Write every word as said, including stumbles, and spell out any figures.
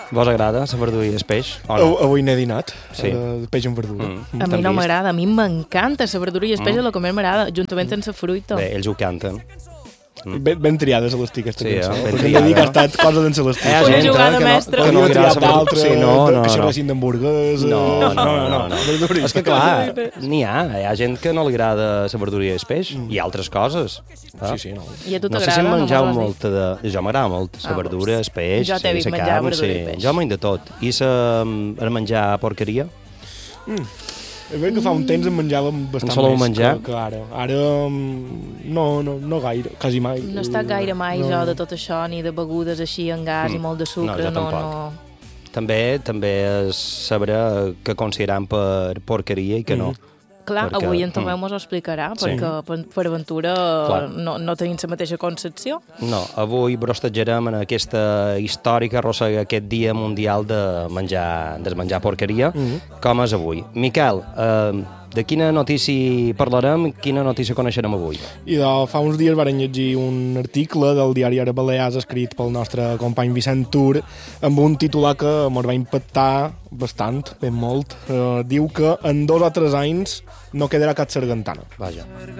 Vos agrada la verdura i el peix? O no? Avui n'he dinat, Sí. de peix amb verdura. Mm. A mi no m'agrada, a mi m'encanta la verdura i el peix, Mm. és el que més m'agrada, juntament amb la fruita. Bé, ells ho canten. Ben, ben triada, Celestí, aquesta Sí, cançó. eh? Ben Perquè triada. hem de dir que ha estat cosa d'en Celestí. Hi ha Una gent jugada que no, mestra. que no Podria li triar agrada la d'altres, verdura. Sí, no, no, que no. xerressin d'hamburguesa... No, no, no, no, no. verdura i És que peix. clar, n'hi ha, hi ha gent que no li agrada la verdura i el peix i altres coses. Ah? Sí, sí, no. I a tu No sé si t'agrada? hem No menjat mos ho has molta de... Jo m'agrada molt, la Ah, verdura, el peix, Jo t'he vist la menjar carn, verdura sí. i peix. Jo menjo de tot. I la, el menjar porqueria? És veritat que fa un temps en menjàvem bastant En soleu més menjar? que, que ara. Ara mm, no, no, no gaire, quasi mai. No he estat gaire mai no. jo de tot això, ni de begudes així en gas i molt de No, sucre, jo no, tampoc. no. També també és saber què consideram per porqueria i què no. Clar, Perquè, avui en Tomeu mm. mos ho explicarà, Sí. perquè per, per aventura Clar. no, no tenim la mateixa concepció. No, avui brostejarem en aquesta històrica arrossega aquest dia mundial de menjar, de menjar porqueria, com és avui. Miquel, eh, de quina notícia parlarem, quina notícia coneixerem avui? I de fa uns dies varen llegir un article del diari Ara Balears escrit pel nostre company Vicent Tur amb un titular que ens va impactar bastant, ben molt. Eh, diu que en dos o tres anys no quedarà cap sargantana. Vaja.